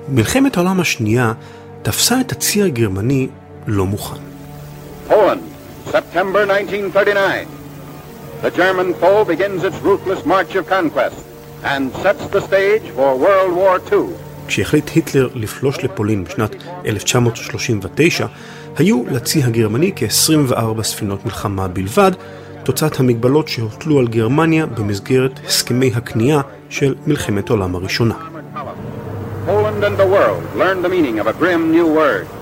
מלחמת העולם השנייה תפסה את הצי הגרמני לא מוכן. Poland, September 1939. The German foe begins its ruthless march of conquest and sets the stage for World War II. כשהחליט היטלר לפלוש לפולין בשנת 1939, היו לצי הגרמני כ-24 ספינות מלחמה בלבד, תוצאת המגבלות שהוטלו על גרמניה במסגרת הסכמי הקנייה של מלחמת העולם הראשונה. Poland and the world learned the meaning of a grim new word.